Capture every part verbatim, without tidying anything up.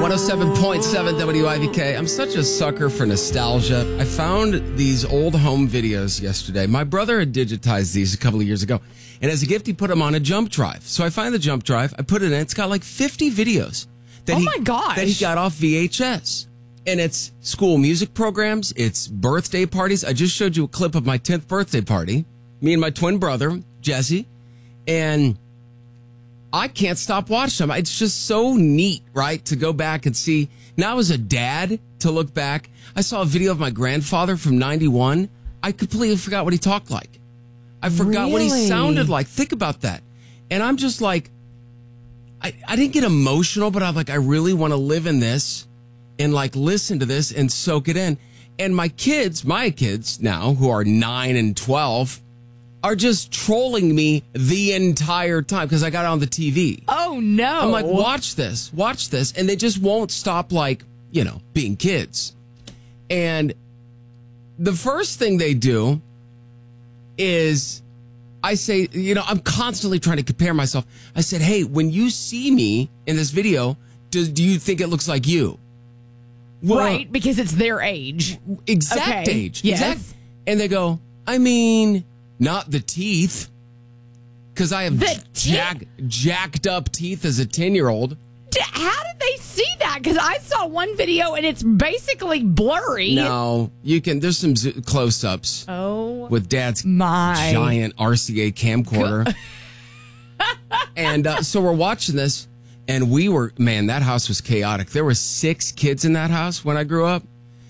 one oh seven point seven W I V K. I'm such a sucker for nostalgia. I found these old home videos yesterday. My brother had digitized these a couple of years ago. And as a gift, he put them on a jump drive. So I find the jump drive. I put it in. It's got like fifty videos. That oh, he, my gosh. That he got off V H S. And it's school music programs. It's birthday parties. I just showed you a clip of my tenth birthday party. Me and my twin brother, Jesse. And I can't stop watching them. It's just so neat, right? To go back and see. Now as a dad, to look back, I saw a video of my grandfather from ninety-one. I completely forgot what he talked like. I forgot really? what he sounded like. Think about that. And I'm just like, I, I didn't get emotional, but I'm like, I really want to live in this and like listen to this and soak it in. And my kids, my kids now, who are nine and twelve, are just trolling me the entire time because I got it on the T V. Oh, no. I'm like, watch this, watch this. And they just won't stop, like, you know, being kids. And the first thing they do is I say, you know, I'm constantly trying to compare myself. I said, hey, when you see me in this video, do, do you think it looks like you? Well, right, because it's their age. Exact okay. age. Yes. Exact. And they go, I mean, not the teeth. Because I have the jack, jacked up teeth as a ten-year-old. How did they see that? Because I saw one video and it's basically blurry. No, you can. There's some zo- close-ups. Oh, with Dad's my giant R C A camcorder. And uh, so we're watching this, and we were, man, that house was chaotic. There were six kids in that house when I grew up.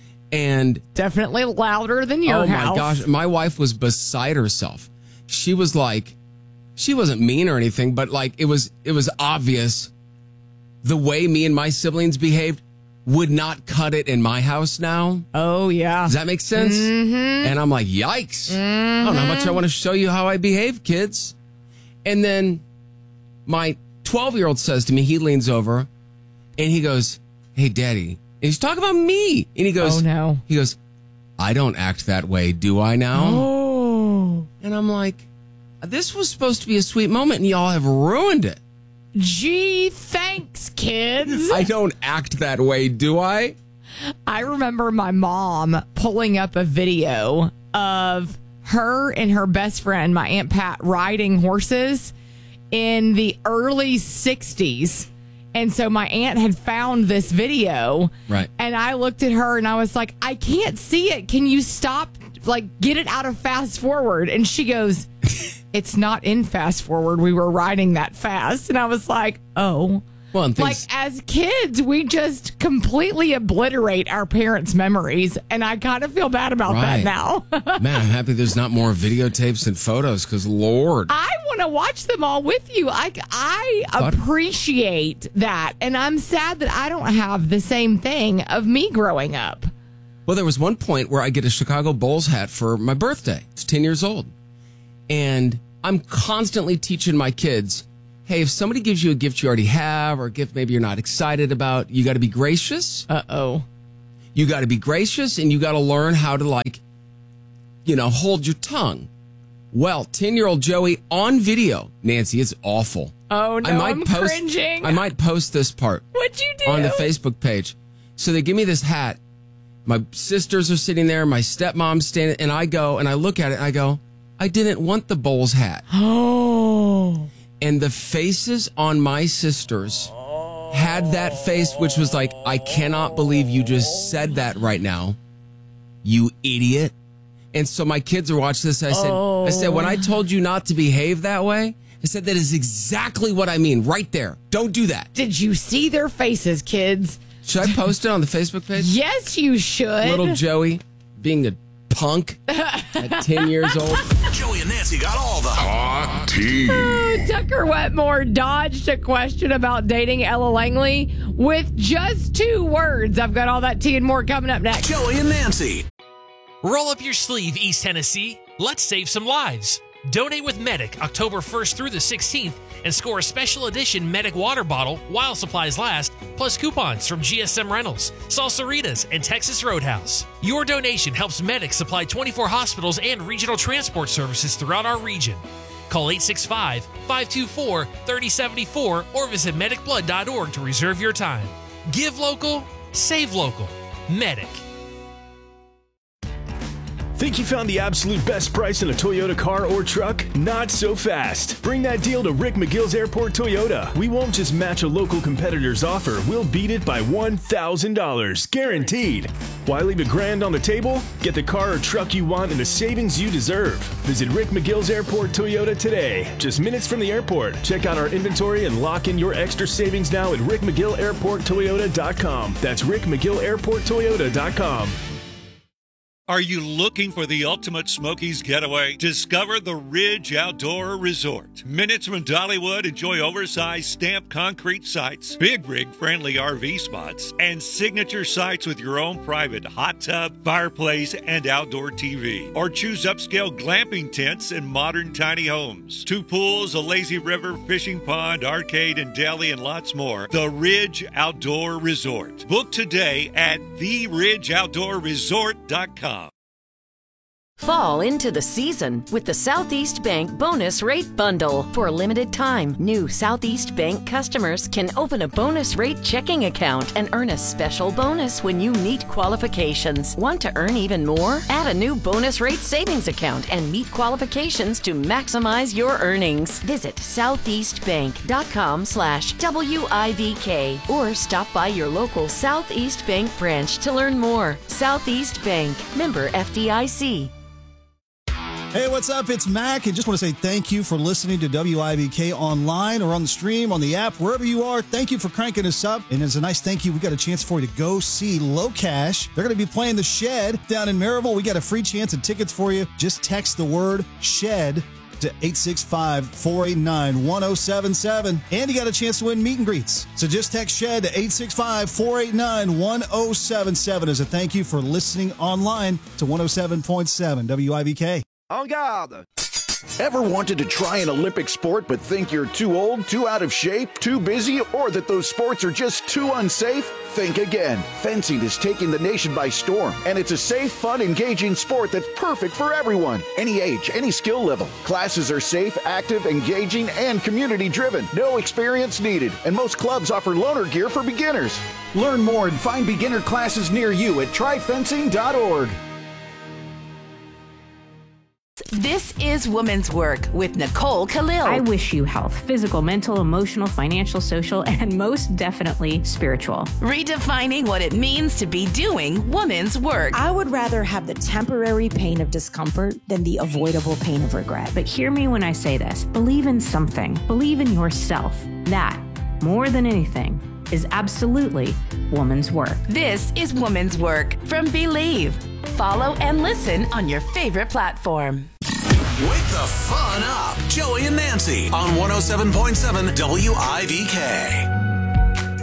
And definitely louder than your oh house. Oh, my gosh. My wife was beside herself. She was like, she wasn't mean or anything, but like it was, it was obvious the way me and my siblings behaved would not cut it in my house now. Oh, yeah. Does that make sense? Mm-hmm. And I'm like, yikes. Mm-hmm. I don't know how much I want to show you how I behave, kids. And then my twelve-year-old says to me, he leans over and he goes, hey, Daddy. And he's talking about me. And he goes, oh, no. He goes, I don't act that way, do I now? Oh. And I'm like, this was supposed to be a sweet moment and y'all have ruined it. Gee, thanks, kids. I don't act that way, do I? I remember my mom pulling up a video of her and her best friend, my Aunt Pat, riding horses in the early sixties. And so my aunt had found this video. Right. And I looked at her and I was like, I can't see it. Can you stop? Like, get it out of fast forward. And she goes, it's not in fast forward. We were riding that fast. And I was like, oh. Well, and like, things- as kids, we just completely obliterate our parents' memories. And I kind of feel bad about right. that now. Man, I'm happy there's not more videotapes and photos because, Lord. I want to watch them all with you. I, I Thought- appreciate that. And I'm sad that I don't have the same thing of me growing up. Well, there was one point where I get a Chicago Bulls hat for my birthday. It's ten years old. And I'm constantly teaching my kids, hey, if somebody gives you a gift you already have or a gift maybe you're not excited about, you got to be gracious. Uh-oh. You got to be gracious and you got to learn how to, like, you know, hold your tongue. Well, ten-year-old Joey on video, Nancy, it's awful. Oh, no, I might I'm post, cringing. I might post this part. What'd you do? On the Facebook page. So they give me this hat. My sisters are sitting there. My stepmom's standing. And I go and I look at it and I go, I didn't want the Bulls hat. Oh. And the faces on my sisters had that face, which was like, I cannot believe you just said that right now. You idiot. And so my kids are watching this. I said, oh. I said, when I told you not to behave that way, I said, that is exactly what I mean right there. Don't do that. Did you see their faces, kids? Should I post it on the Facebook page? Yes, you should. Little Joey being a punk at ten years old. Joey and Nancy got all the hot tea. Oh, Tucker Wetmore dodged a question about dating Ella Langley with just two words. I've got all that tea and more coming up next. Joey and Nancy. Roll up your sleeve, East Tennessee. Let's save some lives. Donate with Medic October first through the sixteenth and score a special edition Medic water bottle while supplies last, plus coupons from G S M Rentals, Salsaritas, and Texas Roadhouse. Your donation helps Medic supply twenty-four hospitals and regional transport services throughout our region. Call eight six five, five two four, three oh seven four or visit medic blood dot org to reserve your time. Give local, save local. Medic. Think you found the absolute best price on a Toyota car or truck? Not so fast. Bring that deal to Rick McGill's Airport Toyota. We won't just match a local competitor's offer. We'll beat it by one thousand dollars. Guaranteed. Why leave a grand on the table? Get the car or truck you want and the savings you deserve. Visit Rick McGill's Airport Toyota today. Just minutes from the airport. Check out our inventory and lock in your extra savings now at rick mcgill airport toyota dot com. That's rick mcgill airport toyota dot com. Are you looking for the ultimate Smokies getaway? Discover the Ridge Outdoor Resort. Minutes from Dollywood, enjoy oversized stamped concrete sites, big rig friendly R V spots, and signature sites with your own private hot tub, fireplace, and outdoor T V. Or choose upscale glamping tents and modern tiny homes. Two pools, a lazy river, fishing pond, arcade, and deli, and lots more. The Ridge Outdoor Resort. Book today at the ridge outdoor resort dot com. Fall into the season with the Southeast Bank Bonus Rate Bundle. For a limited time, new Southeast Bank customers can open a bonus rate checking account and earn a special bonus when you meet qualifications. Want to earn even more? Add a new bonus rate savings account and meet qualifications to maximize your earnings. Visit southeastbank.com slash WIVK or stop by your local Southeast Bank branch to learn more. Southeast Bank, member F D I C. Hey, what's up? It's Mac, and just want to say thank you for listening to W I B K online or on the stream, on the app, wherever you are. Thank you for cranking us up. And as a nice thank you, we got a chance for you to go see Low Cash. They're going to be playing The Shed down in Maryville. We got a free chance of tickets for you. Just text the word SHED to eight six five, four eight nine, one oh seven seven. And you got a chance to win meet and greets. So just text SHED to eight six five, four eight nine, one oh seven seven as a thank you for listening online to one oh seven point seven W I B K. En garde! Ever wanted to try an Olympic sport but think you're too old, too out of shape, too busy, or that those sports are just too unsafe? Think again. Fencing is taking the nation by storm, and it's a safe, fun, engaging sport that's perfect for everyone. Any age, any skill level. Classes are safe, active, engaging, and community-driven. No experience needed, and most clubs offer loaner gear for beginners. Learn more and find beginner classes near you at try fencing dot org. This is Women's Work with Nicole Khalil. I wish you health, physical, mental, emotional, financial, social, and most definitely spiritual. Redefining what it means to be doing women's work. I would rather have the temporary pain of discomfort than the avoidable pain of regret. But hear me when I say this. Believe in something. Believe in yourself. That, more than anything, is absolutely woman's work. This is Woman's Work from Believe. Follow and listen on your favorite platform. Wake the fun up. Joey and Nancy on one oh seven point seven W I V K.